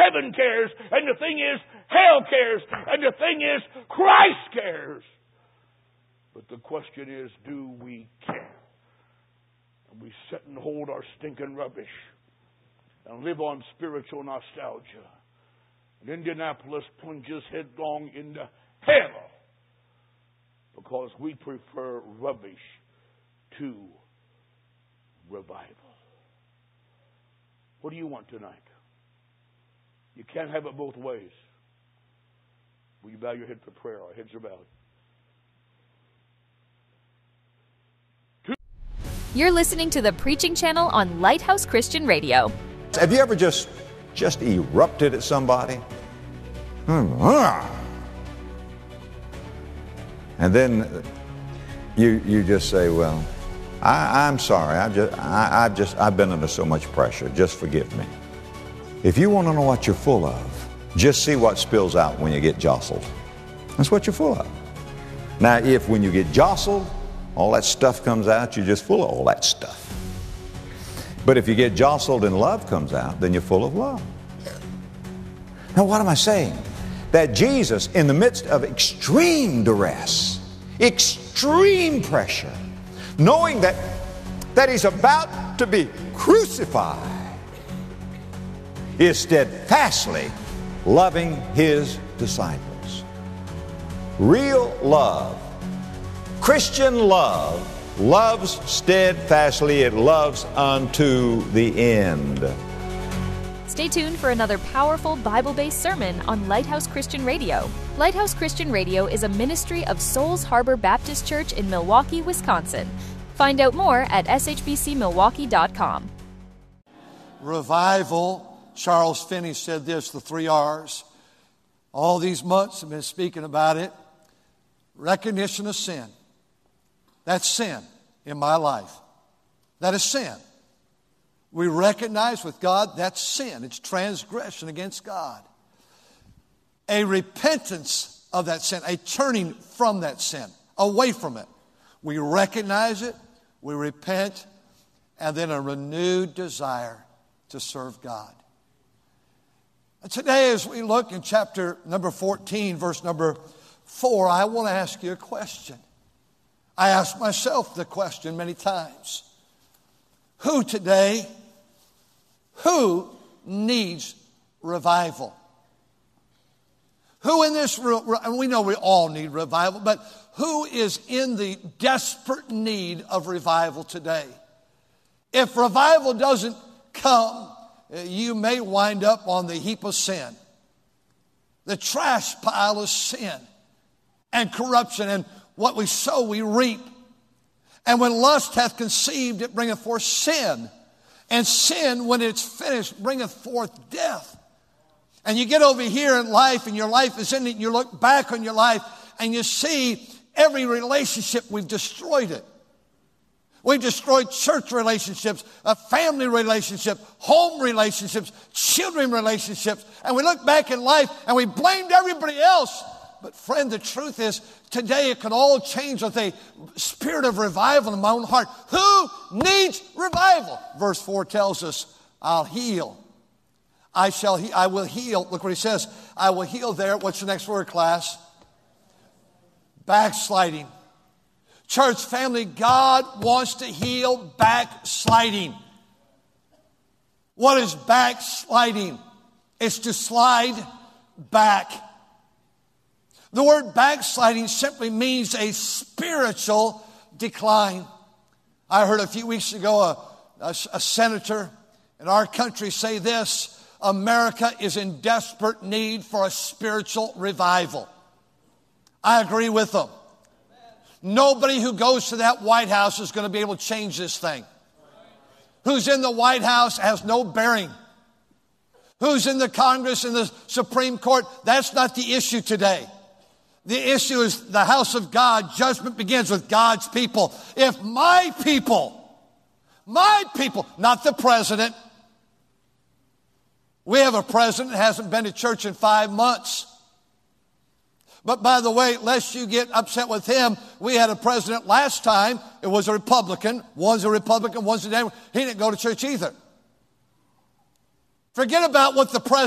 heaven cares. And the thing is, hell cares. And the thing is, Christ cares. But the question is, do we care? And we sit and hold our stinking rubbish and live on spiritual nostalgia. And Indianapolis plunges headlong into hell because we prefer rubbish to revival. What do you want tonight? You can't have it both ways. Will you bow your head for prayer? Our heads are bowed. You're listening to the Preaching Channel on Lighthouse Christian Radio. Have you ever just erupted at somebody? And then you just say, well, I'm sorry. I've been under so much pressure. Just forgive me. If you want to know what you're full of, just see what spills out when you get jostled. That's what you're full of. Now, if when you get jostled, all that stuff comes out, you're just full of all that stuff. But if you get jostled and love comes out, then you're full of love. Now, what am I saying? That Jesus, in the midst of extreme duress, extreme pressure, knowing that he's about to be crucified, is steadfastly loving his disciples. Real love, Christian love, loves steadfastly, it loves unto the end. Stay tuned for another powerful Bible-based sermon on Lighthouse Christian Radio. Lighthouse Christian Radio is a ministry of Souls Harbor Baptist Church in Milwaukee, Wisconsin. Find out more at shbcmilwaukee.com. Revival. Charles Finney said this, the 3 R's. All these months I've been speaking about it. Recognition of sin. That's sin in my life. That is sin. We recognize with God that's sin. It's transgression against God. A repentance of that sin, a turning from that sin, away from it. We recognize it, we repent, and then a renewed desire to serve God. And today, as we look in chapter number 14, verse number 4, I want to ask you a question. I ask myself the question many times. Who needs revival? Who in this room, and we know we all need revival, but who is in the desperate need of revival today? If revival doesn't come, you may wind up on the heap of sin. The trash pile of sin and corruption, and what we sow we reap. And when lust hath conceived, it bringeth forth sin. And sin, when it's finished, bringeth forth death. And you get over here in life, and your life is ending, and you look back on your life, and you see every relationship, we've destroyed it. We've destroyed church relationships, family relationships, home relationships, children relationships. And we look back in life, and we blamed everybody else. But friend, the truth is, today it can all change with a spirit of revival in my own heart. Who needs revival? Verse 4 tells us, I'll heal. I will heal. Look what he says. I will heal there. What's the next word, class? Backsliding. Church family, God wants to heal backsliding. What is backsliding? It's to slide back. The word backsliding simply means a spiritual decline. I heard a few weeks ago a senator in our country say this: America is in desperate need for a spiritual revival. I agree with them. Nobody who goes to that White House is going to be able to change this thing. Who's in the White House has no bearing. Who's in the Congress and the Supreme Court, that's not the issue today. The issue is the house of God. Judgment begins with God's people. If my people, not the president. We have a president that hasn't been to church in 5 months. But by the way, lest you get upset with him, we had a president last time. It was a Republican. One's a Republican, one's a Democrat. He didn't go to church either. Forget about what the president